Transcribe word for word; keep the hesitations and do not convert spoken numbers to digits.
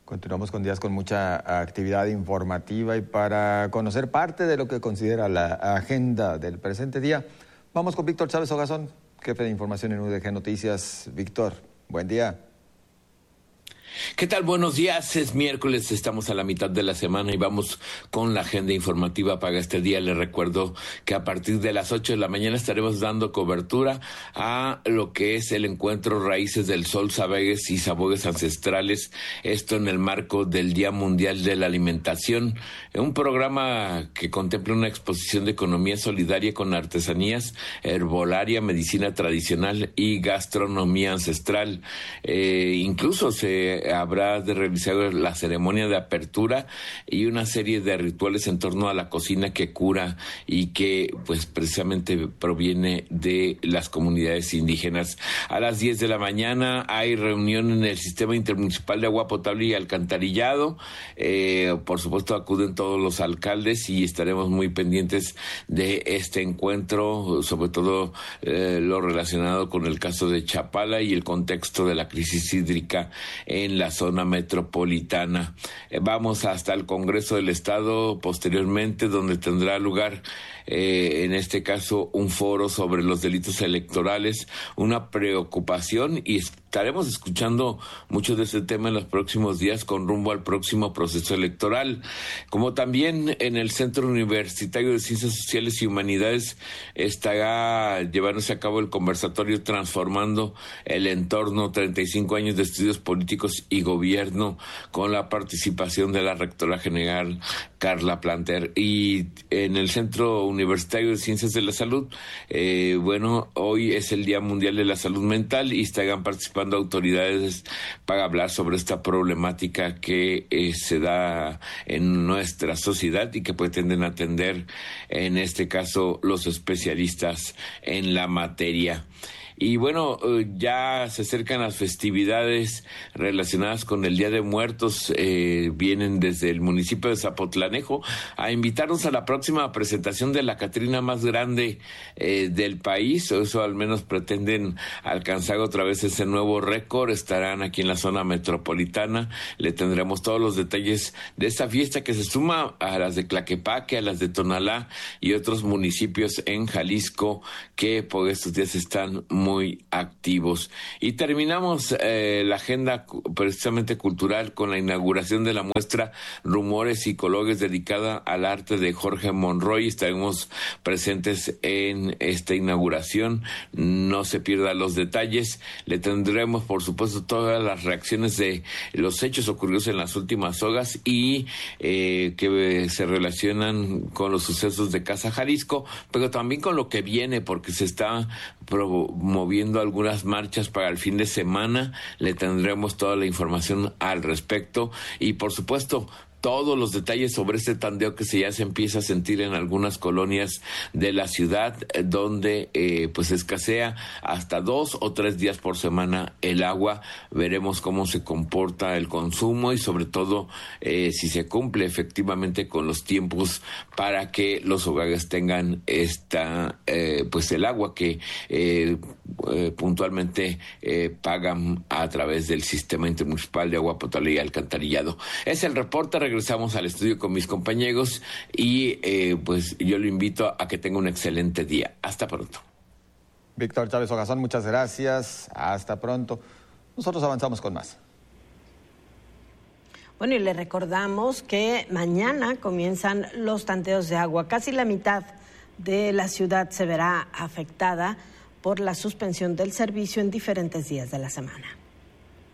Continuamos con días con mucha actividad informativa y para conocer parte de lo que considera la agenda del presente día, vamos con Víctor Chávez Ogazón, jefe de información en U D G Noticias. Víctor, buen día. ¿Qué tal? Buenos días, es miércoles, estamos a la mitad de la semana y vamos con la agenda informativa para este día. Les recuerdo que a partir de las ocho de la mañana estaremos dando cobertura a lo que es el encuentro Raíces del Sol, Sabegues y Sabogues Ancestrales, esto en el marco del Día Mundial de la Alimentación, un programa que contempla una exposición de economía solidaria con artesanías, herbolaria, medicina tradicional y gastronomía ancestral. Eh, incluso se habrá de realizar la ceremonia de apertura y una serie de rituales en torno a la cocina que cura y que pues precisamente proviene de las comunidades indígenas. A las diez de la mañana hay reunión en el Sistema Intermunicipal de Agua Potable y Alcantarillado. Eh, por supuesto acuden todos los alcaldes y estaremos muy pendientes de este encuentro, sobre todo eh, lo relacionado con el caso de Chapala y el contexto de la crisis hídrica en la zona metropolitana. Eh, vamos hasta el Congreso del Estado posteriormente, donde tendrá lugar eh, en este caso un foro sobre los delitos electorales, una preocupación, y estaremos escuchando mucho de este tema en los próximos días con rumbo al próximo proceso electoral. Como también en el Centro Universitario de Ciencias Sociales y Humanidades estará llevándose a cabo el conversatorio Transformando el Entorno, treinta y cinco años de estudios políticos y gobierno, con la participación de la rectora general Carla Planter. Y en el Centro Universitario de Ciencias de la Salud, eh, bueno, hoy es el Día Mundial de la Salud Mental y estarán participando autoridades para hablar sobre esta problemática que eh, se da en nuestra sociedad y que pretenden atender, en este caso, los especialistas en la materia. Y bueno, ya se acercan las festividades relacionadas con el Día de Muertos, eh, vienen desde el municipio de Zapotlanejo a invitarnos a la próxima presentación de la Catrina más grande eh, del país, o eso al menos pretenden alcanzar otra vez ese nuevo récord. Estarán aquí en la zona metropolitana, le tendremos todos los detalles de esta fiesta que se suma a las de Tlaquepaque, a las de Tonalá y otros municipios en Jalisco que por estos días están muy muy activos. Y terminamos eh, la agenda precisamente cultural con la inauguración de la muestra Rumores y Colores dedicada al arte de Jorge Monroy. Estaremos presentes en esta inauguración, no se pierdan los detalles. Le tendremos por supuesto todas las reacciones de los hechos ocurridos en las últimas horas y eh, que se relacionan con los sucesos de Casa Jalisco, pero también con lo que viene, porque se está promoviendo algunas marchas para el fin de semana. Le tendremos toda la información al respecto y por supuesto todos los detalles sobre este tandeo que se ya se empieza a sentir en algunas colonias de la ciudad, donde eh, pues escasea hasta dos o tres días por semana el agua. Veremos cómo se comporta el consumo y sobre todo eh, si se cumple efectivamente con los tiempos para que los hogares tengan esta eh, pues el agua que eh, eh, puntualmente eh, pagan a través del Sistema Intermunicipal de Agua Potable y Alcantarillado. Es el reporte. Regresamos al estudio con mis compañeros y eh, pues yo lo invito a que tenga un excelente día. Hasta pronto. Víctor Chávez Ogazón, muchas gracias. Hasta pronto. Nosotros avanzamos con más. Bueno, y le recordamos que mañana comienzan los tanteos de agua. Casi la mitad de la ciudad se verá afectada por la suspensión del servicio en diferentes días de la semana.